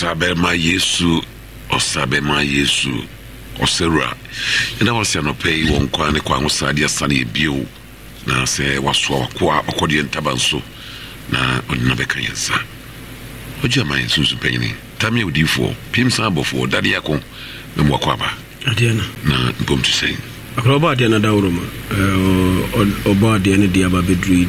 Osabema Yesu Osera ina wasi anope won kwa ne kwa ngosade asane bio na se waso akwa akodi ntabanso na odina beka yensa oje man susu penyini tami odifo pimsa abofo dade yakon memo akwaba adena na mpom to say akroba adena dawroma oba de ne dia ba bedru